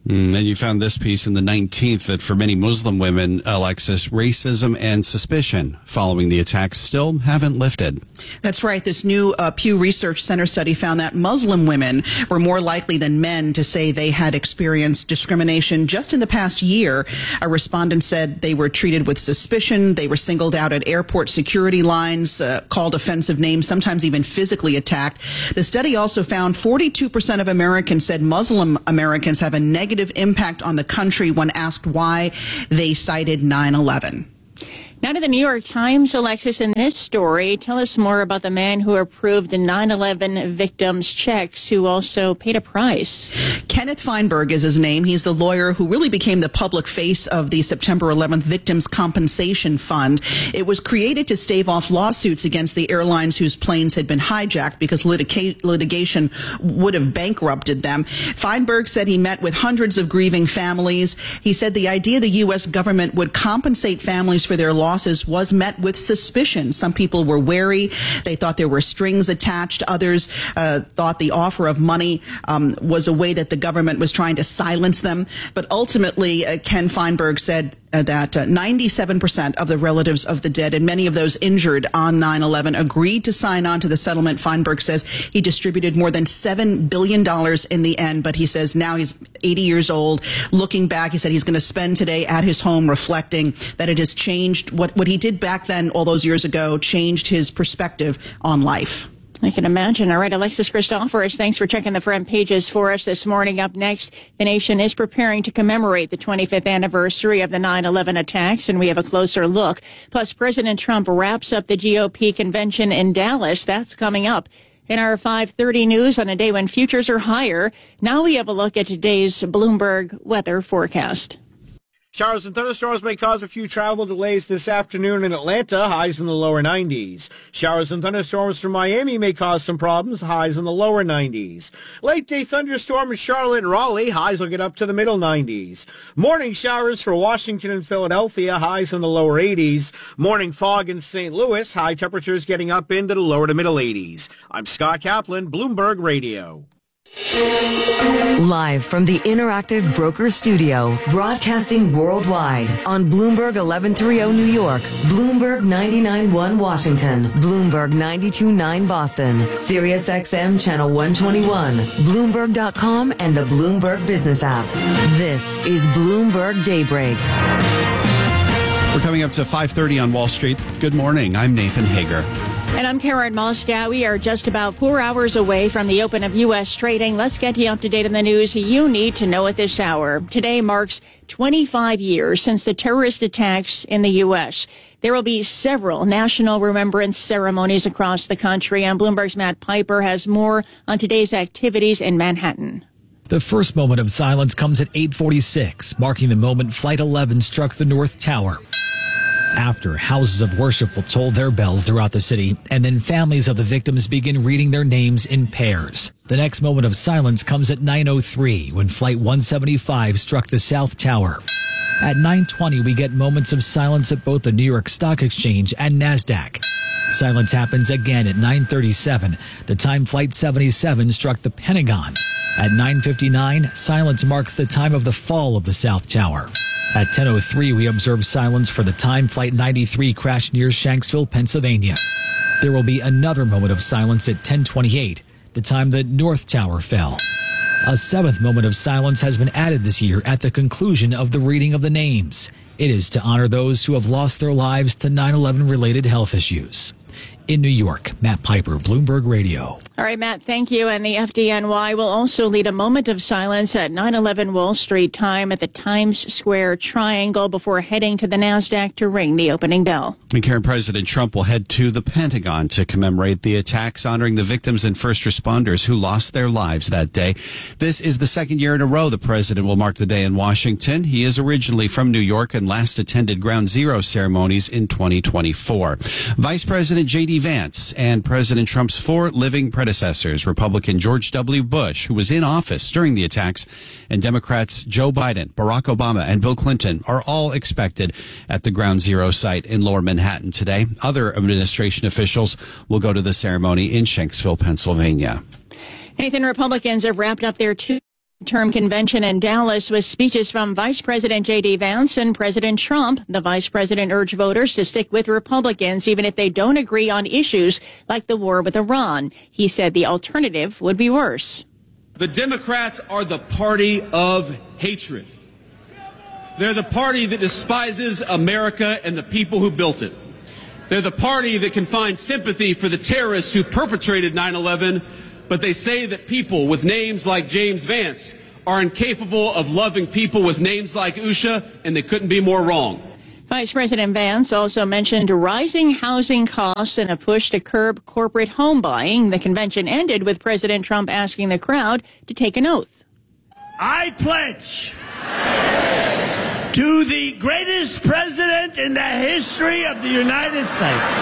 And you found this piece in the 19th that for many Muslim women, Alexis, racism and suspicion following the attacks still haven't lifted.
That's right. This new Pew Research Center study found that Muslim women were more likely than men to say they had experienced discrimination just in the past year. A respondent said they were treated with suspicion. They were singled out at airport security lines, called offensive names, sometimes even physically attacked. The study also found 42% of Americans said Muslim Americans have a negative impact on the country when asked why. They cited 9/11.
Now to the New York Times, Alexis, in this story, tell us more about the man who approved the 9/11 victims' checks, who also paid a price.
Kenneth Feinberg is his name. He's the lawyer who really became the public face of the September 11th Victims Compensation Fund. It was created to stave off lawsuits against the airlines whose planes had been hijacked because litigation would have bankrupted them. Feinberg said he met with hundreds of grieving families. He said the idea the U.S. government would compensate families for their losses was met with suspicion. Some people were wary. They thought there were strings attached. Others thought the offer of money was a way that the government was trying to silence them. But ultimately, Ken Feinberg said that 97% of the relatives of the dead and many of those injured on 9/11 agreed to sign on to the settlement. Feinberg says he distributed more than $7 billion in the end, but he says now he's 80 years old. Looking back, he said he's going to spend today at his home reflecting that it has changed. What he did back then, all those years ago, changed his perspective on life.
I can imagine. All right, Alexis Christoforous, thanks for checking the front pages for us this morning. Up next, the nation is preparing to commemorate the 25th anniversary of the 9/11 attacks, and we have a closer look. Plus, President Trump wraps up the GOP convention in Dallas. That's coming up in our 5:30 news on a day when futures are higher. Now we have a look at today's Bloomberg weather forecast.
Showers and thunderstorms may cause a few travel delays this afternoon in Atlanta, highs in the lower 90s. Showers and thunderstorms from Miami may cause some problems, highs in the lower 90s. Late day thunderstorm in Charlotte and Raleigh, highs will get up to the middle 90s. Morning showers for Washington and Philadelphia, highs in the lower 80s. Morning fog in St. Louis, high temperatures getting up into the lower to middle 80s. I'm Scott Kaplan, Bloomberg Radio.
Live from the Interactive Brokers Studio, broadcasting worldwide on Bloomberg 1130 New York, Bloomberg 99.1 Washington, Bloomberg 92.9 Boston, Sirius XM Channel 121, Bloomberg.com, and the Bloomberg Business app. This is Bloomberg Daybreak.
We're coming up to 5:30 on Wall Street. Good morning. I'm Nathan Hager.
And I'm Karen Moscow. We are just about 4 hours away from the open of U.S. trading. Let's get you up to date on the news you need to know at this hour. Today marks 25 years since the terrorist attacks in the U.S. There will be several national remembrance ceremonies across the country, and Bloomberg's Matt Piper has more on today's activities in Manhattan.
The first moment of silence comes at 8:46, marking the moment Flight 11 struck the North Tower. After, houses of worship will toll their bells throughout the city, and then families of the victims begin reading their names in pairs. The next moment of silence comes at 9:03, when Flight 175 struck the South Tower. At 9:20, we get moments of silence at both the New York Stock Exchange and NASDAQ. Silence happens again at 9:37, the time Flight 77 struck the Pentagon. At 9:59, silence marks the time of the fall of the South Tower. At 10:03, we observe silence for the time Flight 93 crashed near Shanksville, Pennsylvania. There will be another moment of silence at 10:28, the time the North Tower fell. A seventh moment of silence has been added this year at the conclusion of the reading of the names. It is to honor those who have lost their lives to 9/11 related health issues. In New York, Matt Piper, Bloomberg Radio.
All right, Matt, thank you. And the FDNY will also lead a moment of silence at 9/11 Wall Street time at the Times Square Triangle before heading to the NASDAQ to ring the opening bell.
And Karen, President Trump will head to the Pentagon to commemorate the attacks, honoring the victims and first responders who lost their lives that day. This is the second year in a row the president will mark the day in Washington. He is originally from New York and last attended Ground Zero ceremonies in 2024. Vice President J.D. Vance and President Trump's four living predecessors, Republican George W. Bush, who was in office during the attacks, and Democrats Joe Biden, Barack Obama, and Bill Clinton are all expected at the Ground Zero site in Lower Manhattan today. Other administration officials will go to the ceremony in Shanksville, Pennsylvania.
Nathan, Republicans have wrapped up their Term convention in Dallas with speeches from Vice President J.D. Vance and President Trump. The vice president urged voters to stick with Republicans even if they don't agree on issues like the war with Iran. He said the alternative would be worse.
The Democrats are the party of hatred. They're the party that despises America and the people who built it. They're the party that can find sympathy for the terrorists who perpetrated 9/11, but they say that people with names like James Vance are incapable of loving people with names like Usha, and they couldn't be more wrong.
Vice President Vance also mentioned rising housing costs and a push to curb corporate home buying. The convention ended with President Trump asking the crowd to take an oath.
I pledge to the greatest president in the history of the United States.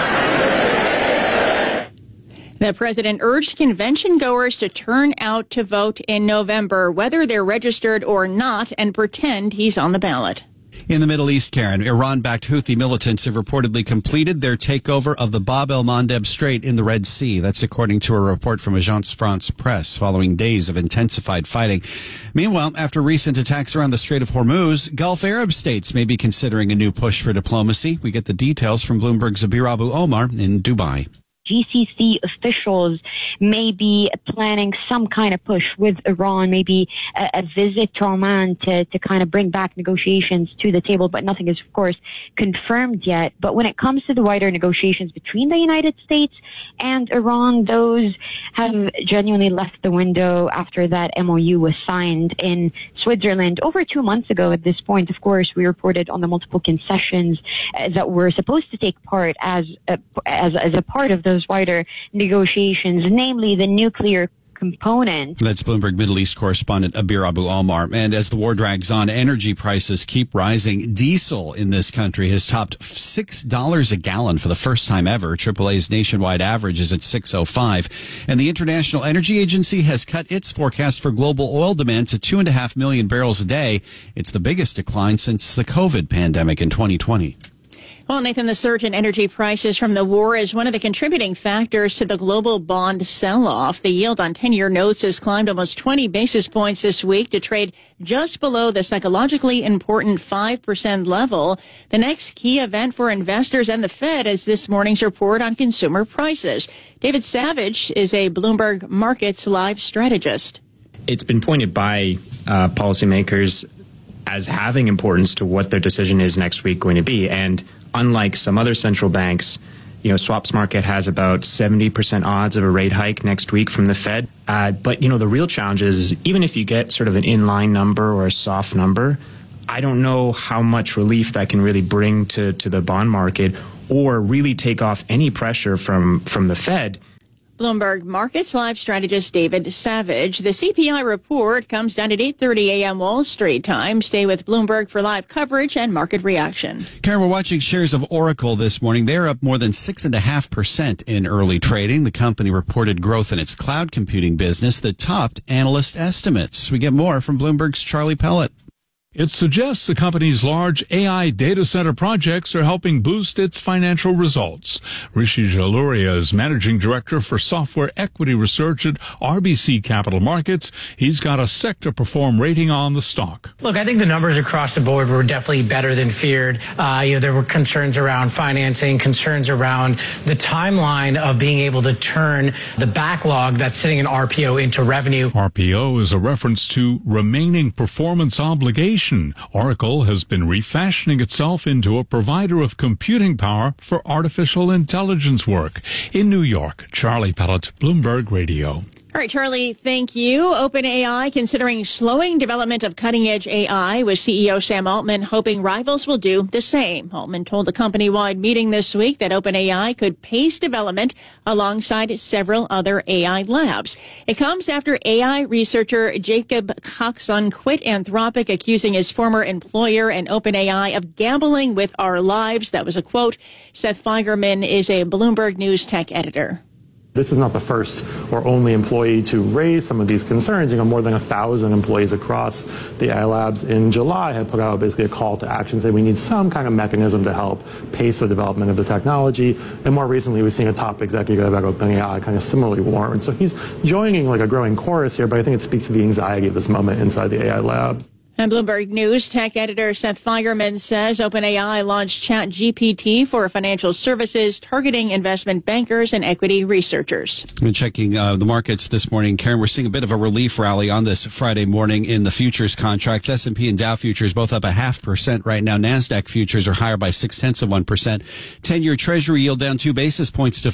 The president urged convention goers to turn out to vote in November, whether they're registered or not, and pretend he's on the ballot.
In the Middle East, Karen, Iran-backed Houthi militants have reportedly completed their takeover of the Bab el-Mandeb Strait in the Red Sea. That's according to a report from Agence France-Presse following days of intensified fighting. Meanwhile, after recent attacks around the Strait of Hormuz, Gulf Arab states may be considering a new push for diplomacy. We get the details from Bloomberg's Abir Abu Omar in Dubai.
GCC officials may be planning some kind of push with Iran, maybe a visit to Oman to kind of bring back negotiations to the table, but nothing is, of course, confirmed yet. But when it comes to the wider negotiations between the United States and Iran, those have genuinely left the window after that MOU was signed in Switzerland over 2 months ago. At this point, of course, we reported on the multiple concessions that were supposed to take part as a part of those wider negotiations, namely the nuclear component.
That's Bloomberg Middle East correspondent Abir Abu Omar. And as the war drags on, energy prices keep rising. Diesel in this country has topped $6 a gallon for the first time ever. AAA's nationwide average is at $6.05. And the International Energy Agency has cut its forecast for global oil demand to 2.5 million barrels a day. It's the biggest decline since the COVID pandemic in 2020.
Well, Nathan, the surge in energy prices from the war is one of the contributing factors to the global bond sell-off. The yield on 10-year notes has climbed almost 20 basis points this week to trade just below the psychologically important 5% level. The next key event for investors and the Fed is this morning's report on consumer prices. David Savage is a Bloomberg Markets Live strategist.
It's been pointed by policymakers as having importance to what their decision is next week going to be. And unlike some other central banks, swaps market has about 70% odds of a rate hike next week from the Fed. But the real challenge is even if you get sort of an inline number or a soft number, I don't know how much relief that can really bring to the bond market or really take off any pressure from the Fed.
Bloomberg Markets Live strategist David Savage. The CPI report comes down at 8:30 a.m. Wall Street time. Stay with Bloomberg for live coverage and market reaction.
Karen, we're watching shares of Oracle this morning. They're up more than 6.5% in early trading. The company reported growth in its cloud computing business that topped analyst estimates. We get more from Bloomberg's Charlie Pellet.
It suggests the company's large AI data center projects are helping boost its financial results. Rishi Jaluria is managing director for software equity research at RBC Capital Markets. He's got a sector perform rating on the stock.
Look, I think the numbers across the board were definitely better than feared. There were concerns around financing, concerns around the timeline of being able to turn the backlog that's sitting in RPO into revenue.
RPO is a reference to remaining performance obligations. Oracle has been refashioning itself into a provider of computing power for artificial intelligence work. In New York, Charlie Pellet, Bloomberg Radio.
All right, Charlie, thank you. OpenAI considering slowing development of cutting-edge AI, with CEO Sam Altman hoping rivals will do the same. Altman told a company-wide meeting this week that OpenAI could pace development alongside several other AI labs. It comes after AI researcher Jacob Coxon quit Anthropic, accusing his former employer and OpenAI of gambling with our lives. That was a quote. Seth Feigerman is a Bloomberg News tech editor.
This is not the first or only employee to raise some of these concerns. More than 1,000 employees across the AI labs in July had put out basically a call to action saying we need some kind of mechanism to help pace the development of the technology. And more recently, we've seen a top executive at OpenAI kind of similarly warn. So he's joining like a growing chorus here, but I think it speaks to the anxiety of this moment inside the AI labs.
And Bloomberg News tech editor Seth Feigerman says OpenAI launched ChatGPT for financial services, targeting investment bankers and equity researchers.
I've been checking the markets this morning. Karen, we're seeing a bit of a relief rally on this Friday morning in the futures contracts. S&P and Dow futures both up 0.5% right now. NASDAQ futures are higher by 0.6%. 10-year Treasury yield down 2 basis points to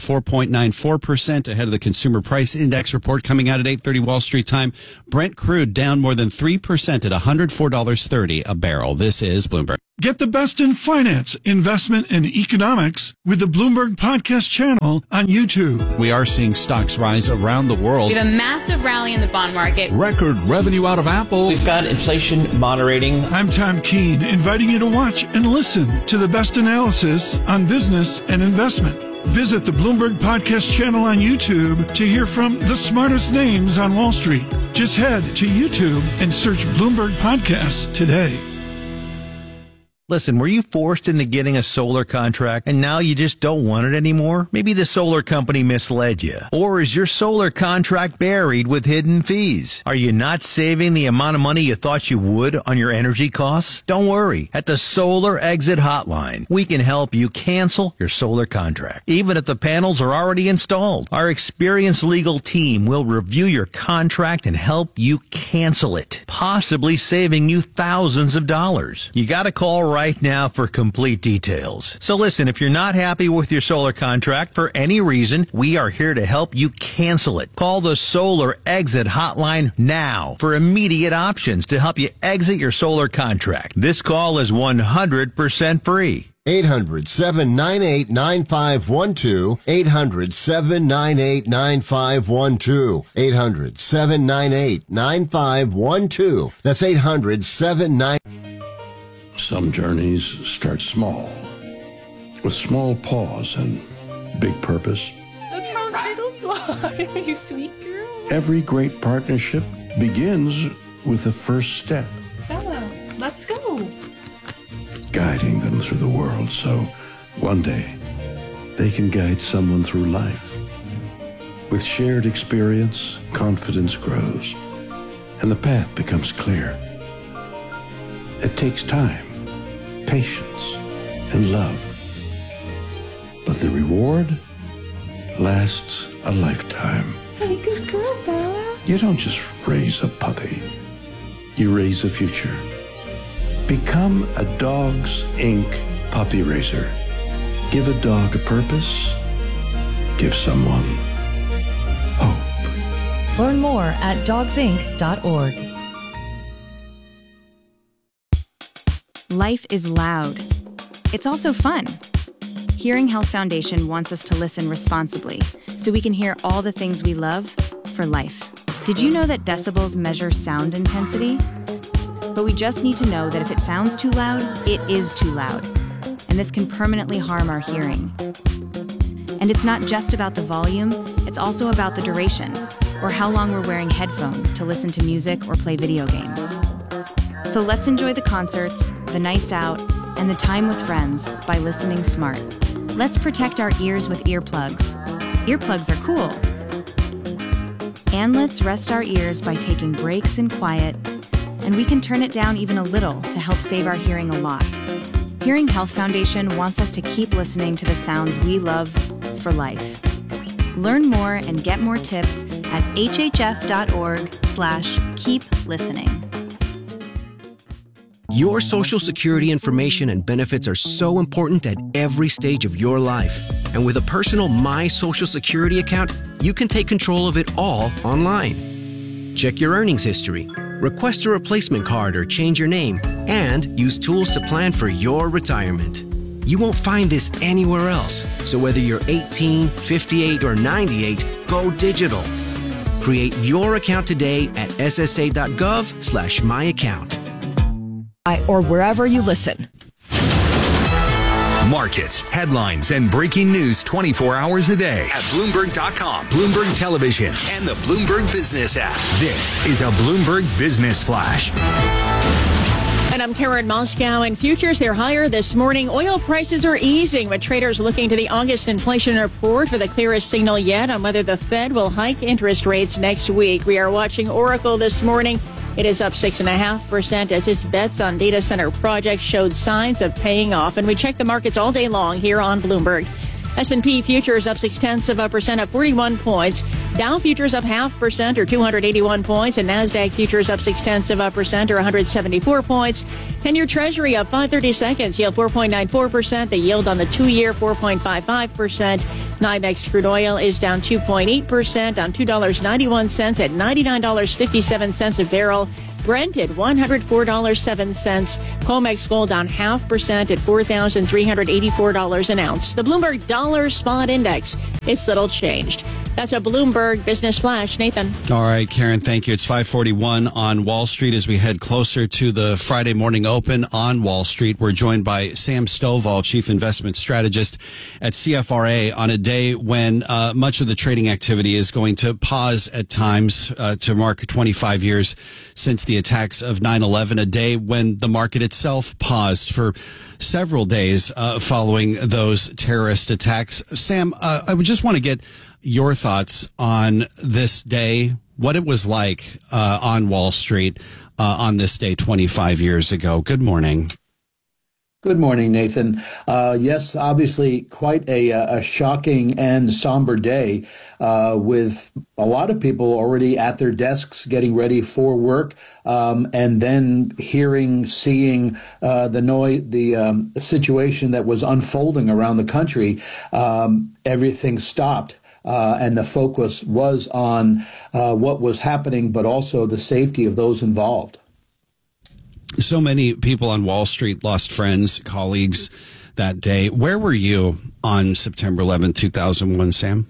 4.94% ahead of the Consumer Price Index report coming out at 8:30 Wall Street time. Brent crude down more than 3% at $104.30 a barrel. This is Bloomberg.
Get the best in finance, investment, and economics with the Bloomberg Podcast channel on YouTube.
We are seeing stocks rise around the world.
We have a massive rally in the bond market.
Record revenue out of Apple.
We've got inflation moderating.
I'm Tom Keene, inviting you to watch and listen to the best analysis on business and investment. Visit the Bloomberg Podcast channel on YouTube to hear from the smartest names on Wall Street. Just head to YouTube and search Bloomberg Podcasts today.
Listen, were you forced into getting a solar contract and now you just don't want it anymore? Maybe the solar company misled you. Or is your solar contract buried with hidden fees? Are you not saving the amount of money you thought you would on your energy costs? Don't worry. At the Solar Exit Hotline, we can help you cancel your solar contract, even if the panels are already installed. Our experienced legal team will review your contract and help you cancel it, possibly saving you thousands of dollars. You got to call right now for complete details. So listen, if you're not happy with your solar contract for any reason, we are here to help you cancel it. Call the Solar Exit Hotline now for immediate options to help you exit your solar contract. This call is 100% free.
800-798-9512. 800-798-9512. 800-798-9512. That's 800-798.
Some journeys start small, with small pause and big purpose.
Look how little you are, you sweet girl.
Every great partnership begins with the first step.
Bella, let's go.
Guiding them through the world so one day they can guide someone through life. With shared experience, confidence grows, and the path becomes clear. It takes time, patience, and love. But the reward lasts a lifetime.
Hey, good girl, Bella.
You don't just raise a puppy. You raise a future. Become a Dogs Inc. puppy raiser. Give a dog a purpose. Give someone hope.
Learn more at dogsinc.org.
Life is loud. It's also fun. Hearing Health Foundation wants us to listen responsibly so we can hear all the things we love for life. Did you know that decibels measure sound intensity? But we just need to know that if it sounds too loud, it is too loud. And this can permanently harm our hearing. And it's not just about the volume, it's also about the duration, or how long we're wearing headphones to listen to music or play video games. So let's enjoy the concerts, the nights out, and the time with friends by listening smart. Let's protect our ears with earplugs. Earplugs are cool. And let's rest our ears by taking breaks in quiet, and we can turn it down even a little to help save our hearing a lot. Hearing Health Foundation wants us to keep listening to the sounds we love for life. Learn more and get more tips at hhf.org/keep listening.
Your Social Security information and benefits are so important at every stage of your life. And with a personal My Social Security account, you can take control of it all online. Check your earnings history, request a replacement card or change your name, and use tools to plan for your retirement. You won't find this anywhere else. So whether you're 18, 58, or 98, go digital. Create your account today at ssa.gov/myaccount.
Or wherever you listen.
Markets, headlines, and breaking news 24 hours a day at Bloomberg.com, Bloomberg Television, and the Bloomberg Business app. This is a Bloomberg Business Flash.
And I'm Karen Moscow. And futures, they're higher this morning. Oil prices are easing, but traders looking to the August inflation report for the clearest signal yet on whether the Fed will hike interest rates next week. We are watching Oracle this morning. It is up 6.5% as its bets on data center projects showed signs of paying off. And we check the markets all day long here on Bloomberg. S&P futures up 0.6% at 41 points. Dow futures up 0.5% or 281 points. And NASDAQ futures up 0.6% or 174 points. 10-year Treasury up 5/32, yield 4.94%. The yield on the 2-year 4.55%. NYMEX crude oil is down 2.8% on $2.91 at $99.57 a barrel. Brent at $104.07. COMEX gold down 0.5% at $4,384 an ounce. The Bloomberg Dollar Spot Index is little changed. That's a Bloomberg Business Flash. Nathan.
All right, Karen, thank you. It's 5:41 on Wall Street as we head closer to the Friday morning open on Wall Street. We're joined by Sam Stovall, Chief Investment Strategist at CFRA, on a day when much of the trading activity is going to pause at times to mark 25 years since the attacks of 9/11, a day when the market itself paused for several days following those terrorist attacks. Sam, I would just want to get your thoughts on this day, what it was like on Wall Street on this day 25 years ago. Good morning.
Good morning, Nathan. Yes, obviously quite a shocking and somber day with a lot of people already at their desks getting ready for work, and then seeing the noise, the situation that was unfolding around the country. Everything stopped. And the focus was on what was happening, but also the safety of those involved.
So many people on Wall Street lost friends, colleagues that day. Where were you on September 11th, 2001, Sam?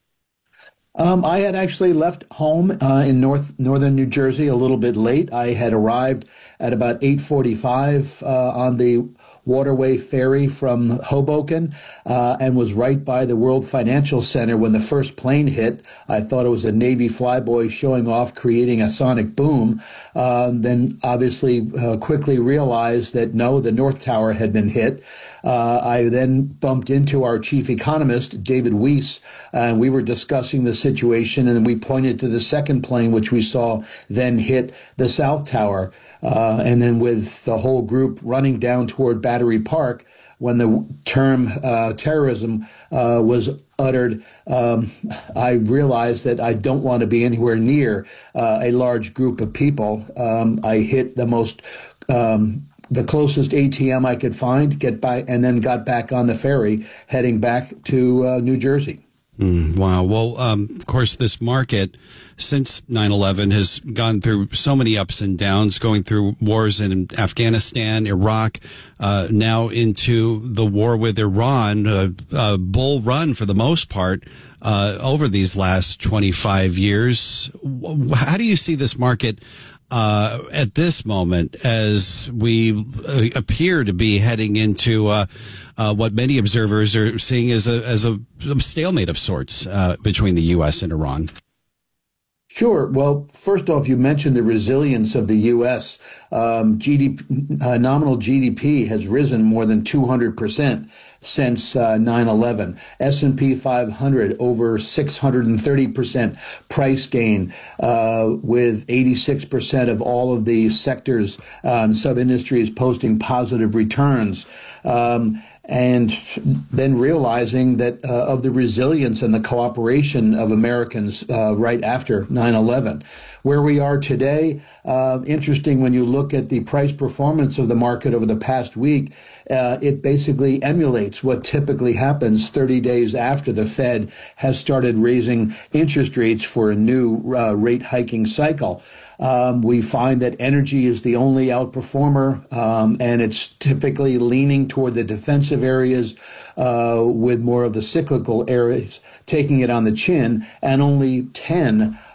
I had actually left home in northern New Jersey a little bit late. I had arrived at about 8:45 on the Waterway Ferry from Hoboken and was right by the World Financial Center when the first plane hit. I thought it was a Navy flyboy showing off, creating a sonic boom. Then obviously quickly realized that no, the North Tower had been hit. I then bumped into our chief economist, David Weiss, and we were discussing the situation, and then we pointed to the second plane, which we saw then hit the South Tower. And then with the whole group running down toward Battery Park, when the term terrorism was uttered, I realized that I don't want to be anywhere near a large group of people. I hit the closest ATM I could find, get by, and then got back on the ferry, heading back to New Jersey.
Wow. Well, of course, this market since 9/11 has gone through so many ups and downs, going through wars in Afghanistan, Iraq, now into the war with Iran, a bull run for the most part over these last 25 years. How do you see this market at this moment as we appear to be heading into what many observers are seeing as a stalemate of sorts between the U.S. and Iran?
Sure. Well, first off, you mentioned the resilience of the U.S. Nominal GDP has risen more than 200% since 9/11. S&P 500 over 630% price gain, with 86% of all of the sectors and sub-industries posting positive returns. And then realizing that of the resilience and the cooperation of Americans right after 9/11. Where we are today, interesting when you look at the price performance of the market over the past week, it basically emulates what typically happens 30 days after the Fed has started raising interest rates for a new rate hiking cycle. We find that energy is the only outperformer, and it's typically leaning toward the defensive areas with more of the cyclical areas taking it on the chin, and only 10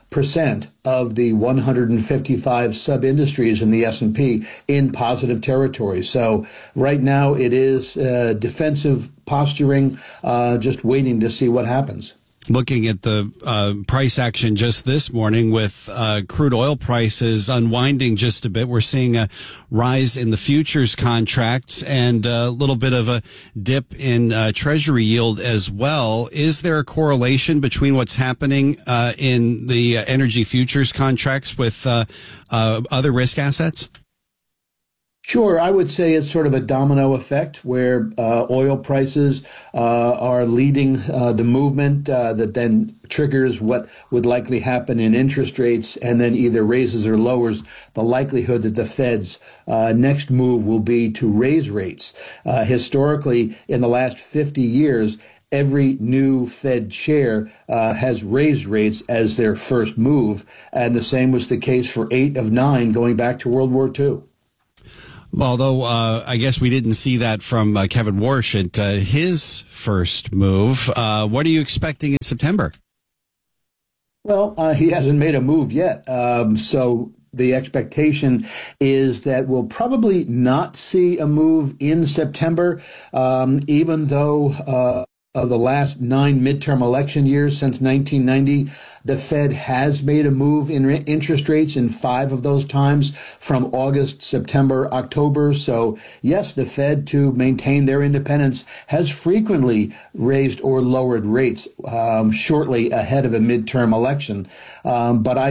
of the 155 sub-industries in the S&P in positive territory. So right now it is defensive posturing, just waiting to see what happens.
Looking at the price action just this morning with crude oil prices unwinding just a bit, we're seeing a rise in the futures contracts and a little bit of a dip in Treasury yield as well. Is there a correlation between what's happening in the energy futures contracts with other risk assets?
Sure. I would say it's sort of a domino effect where oil prices are leading the movement that then triggers what would likely happen in interest rates and then either raises or lowers the likelihood that the Fed's next move will be to raise rates. Historically, in the last 50 years, every new Fed chair has raised rates as their first move, and the same was the case for 8 of 9 going back to World War II.
Although I guess we didn't see that from Kevin Warsh at his first move. What are you expecting in September?
Well, he hasn't made a move yet. So the expectation is that we'll probably not see a move in September, even though of the last 9 midterm election years since 1990, the Fed has made a move in interest rates in 5 of those times from August, September, October. So yes, the Fed, to maintain their independence, has frequently raised or lowered rates shortly ahead of a midterm election. But I